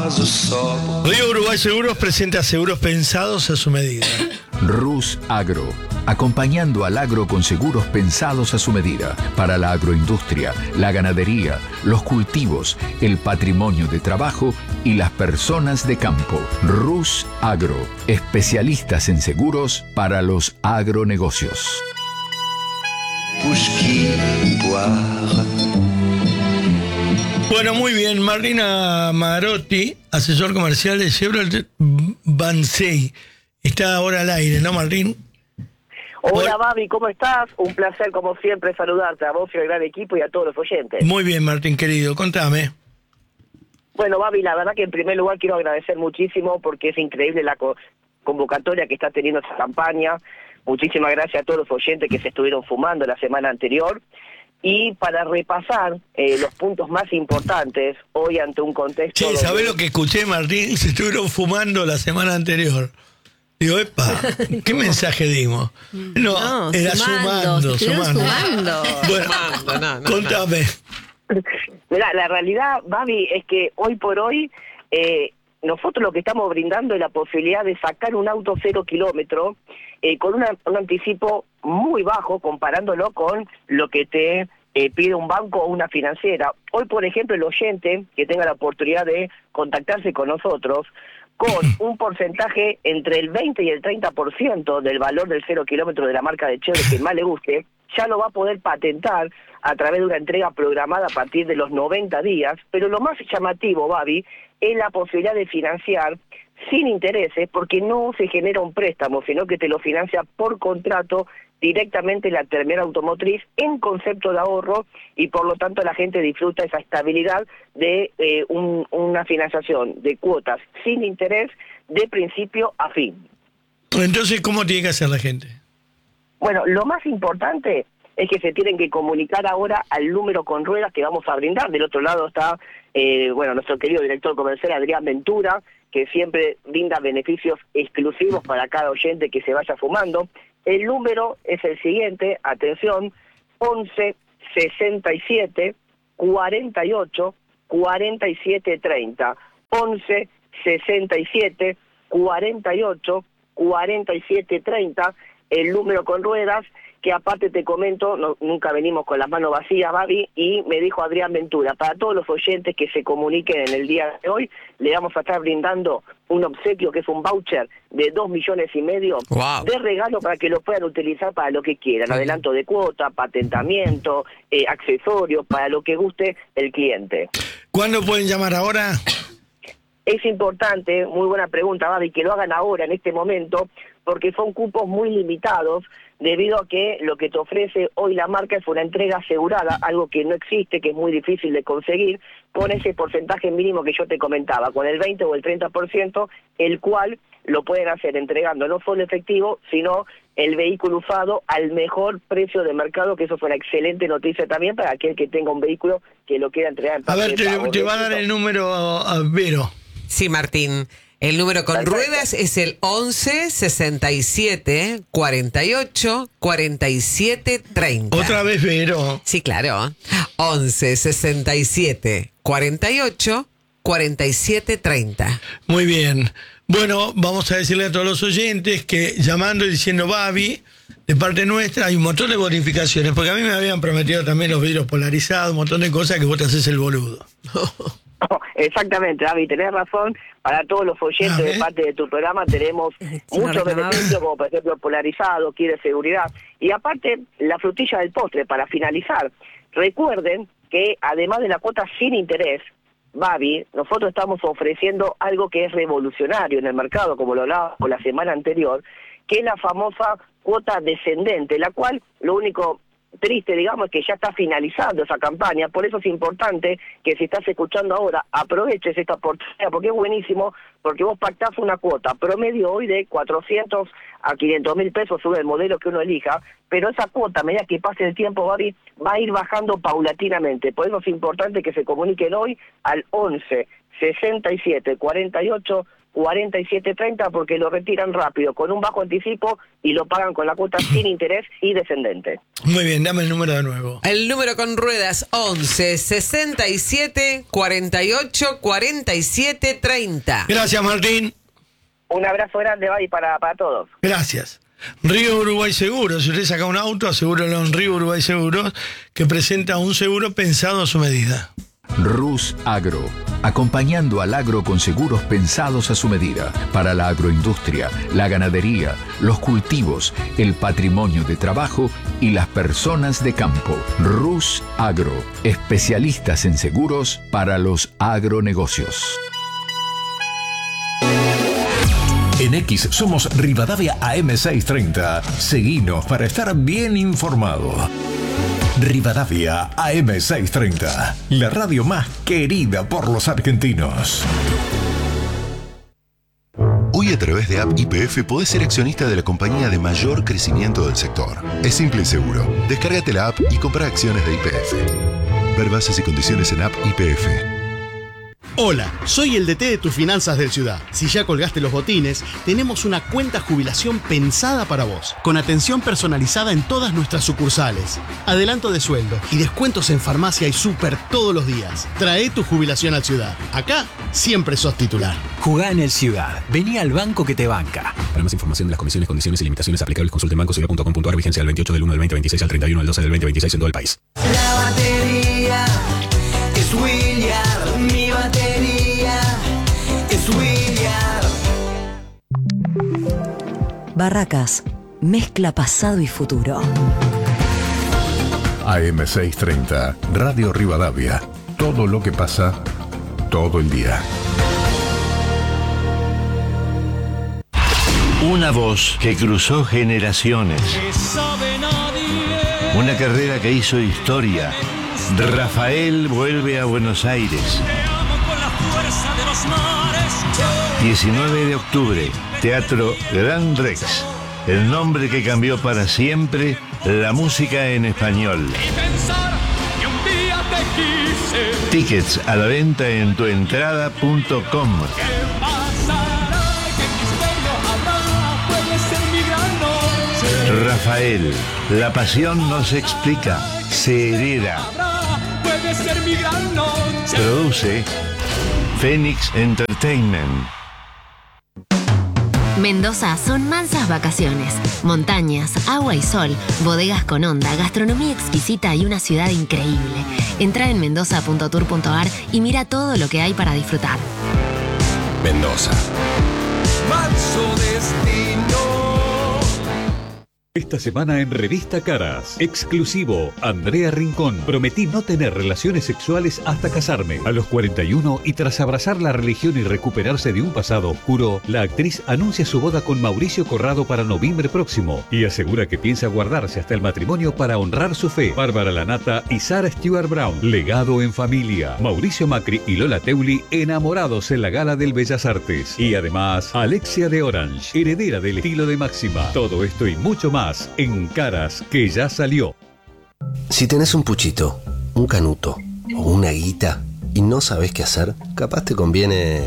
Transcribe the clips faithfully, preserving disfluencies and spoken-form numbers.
caso só. Río Uruguay Seguros presenta seguros pensados a su medida. Rus Agro, acompañando al agro con seguros pensados a su medida, para la agroindustria, la ganadería, los cultivos, el patrimonio de trabajo y las personas de campo. Rus Agro, especialistas en seguros para los agronegocios. Bueno, muy bien. Marina Marotti, asesor comercial de Chevrolet Banzai. Está ahora al aire, ¿no, Martín? Hola, Babi, ¿cómo estás? Un placer, como siempre, saludarte a vos y al gran equipo y a todos los oyentes. Muy bien, Martín, querido. Contame. Bueno, Babi, la verdad que en primer lugar quiero agradecer muchísimo porque es increíble la co- convocatoria que está teniendo esta campaña. Muchísimas gracias a todos los oyentes que se estuvieron fumando la semana anterior. Y para repasar eh, los puntos más importantes, hoy ante un contexto... Che, donde... ¿sabés lo que escuché, Martín? Se estuvieron fumando la semana anterior. Digo, epa, ¿qué mensaje dimos? No, No, era sumando, sumando, se estuvieron sumando. sumando. Bueno, No, no, no, contame. Mirá, la realidad, Babi, es que hoy por hoy eh, nosotros lo que estamos brindando es la posibilidad de sacar un auto cero kilómetro eh, con una, un anticipo muy bajo comparándolo con lo que te eh, pide un banco o una financiera. Hoy, por ejemplo, el oyente que tenga la oportunidad de contactarse con nosotros con un porcentaje entre el veinte y el treinta por ciento del valor del cero kilómetro de la marca de Chevrolet que más le guste, ya lo va a poder patentar a través de una entrega programada a partir de los noventa días, pero lo más llamativo, Babi, es la posibilidad de financiar sin intereses, porque no se genera un préstamo, sino que te lo financia por contrato directamente la terminal automotriz en concepto de ahorro, y por lo tanto la gente disfruta esa estabilidad de eh, un, una financiación de cuotas sin interés de principio a fin. Entonces, ¿cómo tiene que hacer la gente? Bueno, lo más importante es que se tienen que comunicar ahora al número con ruedas que vamos a brindar. Del otro lado está, eh, bueno, nuestro querido director comercial Adrián Ventura, que siempre brinda beneficios exclusivos para cada oyente que se vaya fumando. El número es el siguiente, atención, once sesenta y siete cuarenta y ocho cuarenta y siete treinta. once sesenta y siete cuarenta y ocho cuarenta y siete treinta, el número con ruedas, que aparte te comento, no, nunca venimos con las manos vacías, Babi, y me dijo Adrián Ventura, para todos los oyentes que se comuniquen en el día de hoy, le vamos a estar brindando un obsequio que es un voucher de dos millones y medio Wow. de regalo para que lo puedan utilizar para lo que quieran, Sí. adelanto de cuota, patentamiento, eh, accesorios, para lo que guste el cliente. ¿Cuándo pueden llamar ahora? Es importante, muy buena pregunta, Babi, que lo hagan ahora, en este momento, porque son cupos muy limitados, debido a que lo que te ofrece hoy la marca es una entrega asegurada, algo que no existe, que es muy difícil de conseguir, con ese porcentaje mínimo que yo te comentaba, con el veinte o el treinta por ciento, el cual lo pueden hacer entregando no solo efectivo, sino el vehículo usado al mejor precio de mercado, que eso fue una excelente noticia también para aquel que tenga un vehículo que lo quiera entregar en A parte ver, de te, pago. te va a dar el número a Vero. Sí, Martín. El número con Perfecto. ruedas es el once sesenta y siete cuarenta y ocho cuarenta y siete treinta. Otra vez Vero. Sí, claro. once sesenta y siete cuarenta y ocho cuarenta y siete treinta. Muy bien. Bueno, vamos a decirle a todos los oyentes que llamando y diciendo Babi, de parte nuestra hay un montón de bonificaciones, porque a mí me habían prometido también los vidrios polarizados, un montón de cosas que vos te haces el boludo. Exactamente, David, tenés razón. Para todos los oyentes Ah, de ¿eh? parte de tu programa tenemos Sí, muchos no reclamaba. beneficios, como por ejemplo polarizado, quiere seguridad. Y aparte, la frutilla del postre, para finalizar. Recuerden que además de la cuota sin interés, Babi, nosotros estamos ofreciendo algo que es revolucionario en el mercado, como lo hablábamos la semana anterior, que es la famosa cuota descendente, la cual lo único triste, digamos, es que ya está finalizando esa campaña. Por eso es importante que si estás escuchando ahora, aproveches esta oportunidad, porque es buenísimo, porque vos pactás una cuota promedio hoy de cuatrocientos a quinientos mil pesos, sube el modelo que uno elija, pero esa cuota, a medida que pase el tiempo, Babi, va a ir bajando paulatinamente. Por eso es importante que se comuniquen hoy al once sesenta y siete cuarenta y ocho cuarenta y siete treinta porque lo retiran rápido, con un bajo anticipo y lo pagan con la cuota sin interés y descendente. Muy bien, dame el número de nuevo. El número con ruedas once sesenta y siete cuarenta y ocho cuarenta y siete treinta. Gracias, Martín. Un abrazo grande, Babi, para, para todos. Gracias. Río Uruguay Seguros. Si usted saca un auto, asegúralo en Río Uruguay Seguros, que presenta un seguro pensado a su medida. Rus Agro, acompañando al agro con seguros pensados a su medida, para la agroindustria, la ganadería, los cultivos, el patrimonio de trabajo y las personas de campo. Rus Agro, especialistas en seguros para los agronegocios. En X somos Rivadavia A M seiscientos treinta. Seguinos para estar bien informado. Rivadavia A M seiscientos treinta, la radio más querida por los argentinos. Hoy a través de App Y P F podés ser accionista de la compañía de mayor crecimiento del sector. Es simple y seguro. Descárgate la app y compra acciones de Y P F. Ver bases y condiciones en App Y P F. Hola, soy el D T de tus finanzas del Ciudad. Si ya colgaste los botines, tenemos una cuenta jubilación pensada para vos, con atención personalizada en todas nuestras sucursales, adelanto de sueldo y descuentos en farmacia y súper todos los días. Trae tu jubilación al Ciudad. Acá siempre sos titular. Jugá en el Ciudad. Vení al banco que te banca. Para más información de las comisiones, condiciones y limitaciones aplicables, consulte en banco ciudad punto com punto a r. Vigencia del veintiocho del uno del veinte veintiséis al treinta y uno del doce del veinte veintiséis en todo el país. La batería es William. Mi batería es William. Barracas, mezcla pasado y futuro. A M seiscientos treinta, Radio Rivadavia. Todo lo que pasa, todo el día. Una voz que cruzó generaciones. Una carrera que hizo historia. Rafael vuelve a Buenos Aires. diecinueve de octubre, Teatro Gran Rex. El nombre que cambió para siempre la música en español. Tickets a la venta en tuentrada punto com. Rafael, la pasión no se explica, se hereda. Produce Phoenix Entertainment. Mendoza son mansas vacaciones, montañas, agua y sol, bodegas con onda, gastronomía exquisita y una ciudad increíble. Entra en mendoza punto tour punto a r y mira todo lo que hay para disfrutar. Mendoza. Manso destino. Esta semana en Revista Caras, exclusivo, Andrea Rincón. Prometí no tener relaciones sexuales hasta casarme. A los cuarenta y uno y tras abrazar la religión y recuperarse de un pasado oscuro, la actriz anuncia su boda con Mauricio Corrado para noviembre próximo y asegura que piensa guardarse hasta el matrimonio para honrar su fe. Bárbara Lanata y Sarah Stewart Brown, legado en familia. Mauricio Macri y Lola Teuli, enamorados en la Gala del Bellas Artes. Y además, Alexia de Orange, heredera del estilo de Máxima. Todo esto y mucho más en Caras, que ya salió. Si tenés un puchito, un canuto o una guita y no sabés qué hacer, capaz te conviene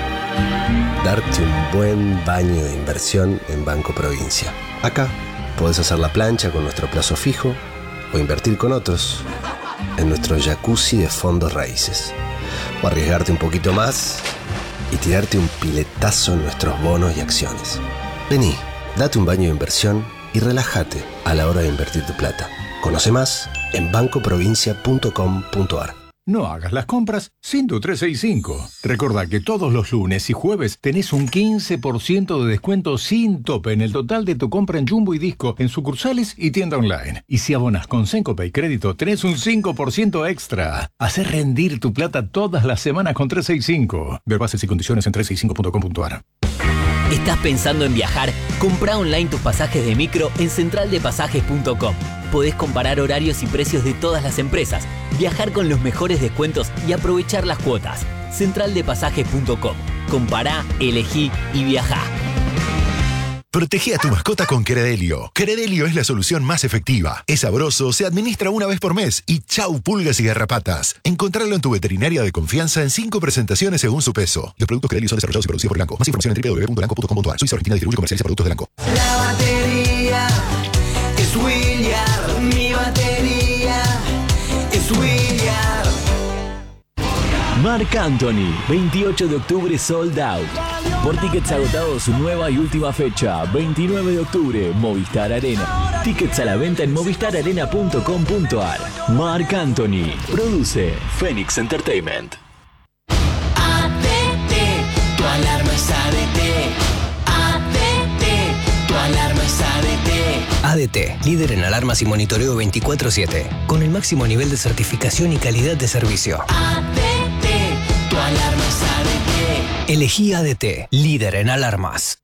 darte un buen baño de inversión en Banco Provincia. Acá podés hacer la plancha con nuestro plazo fijo o invertir con otros en nuestro jacuzzi de fondos raíces. O arriesgarte un poquito más y tirarte un piletazo en nuestros bonos y acciones. Vení, date un baño de inversión y relájate a la hora de invertir tu plata. Conoce más en banco provincia punto com punto a r. No hagas las compras sin tu trescientos sesenta y cinco. Recordá que todos los lunes y jueves tenés un quince por ciento de descuento sin tope en el total de tu compra en Jumbo y Disco, en sucursales y tienda online. Y si abonás con Sencope y Crédito, tenés un cinco por ciento extra. Hacé rendir tu plata todas las semanas con trescientos sesenta y cinco. Ver bases y condiciones en trescientos sesenta y cinco punto com punto a r. ¿Estás pensando en viajar? Comprá online tus pasajes de micro en central de pasajes punto com. Podés comparar horarios y precios de todas las empresas, viajar con los mejores descuentos y aprovechar las cuotas. central de pasajes punto com. Compará, elegí y viajá. Protege a tu mascota con Credelio. Credelio es la solución más efectiva. Es sabroso, se administra una vez por mes y chau pulgas y garrapatas. Encontrarlo en tu veterinaria de confianza en cinco presentaciones según su peso. Los productos Credelio son desarrollados y producidos por Elanco. Más información en w w w punto elanco punto com punto a r. Suiza Argentina distribuye y comercializa productos de Elanco. La batería es William, mi batería es William. Marc Anthony, veintiocho de octubre sold out. Por tickets agotados, su nueva y última fecha, veintinueve de octubre, Movistar Arena. Tickets a la venta en movistar arena punto com punto a r. Marc Anthony, produce Phoenix Entertainment. A D T, tu alarma es A D T. A D T, tu alarma es A D T. A D T, líder en alarmas y monitoreo veinticuatro siete, con el máximo nivel de certificación y calidad de servicio. A D T, tu alarma es A D T. Elegí A D T, líder en alarmas.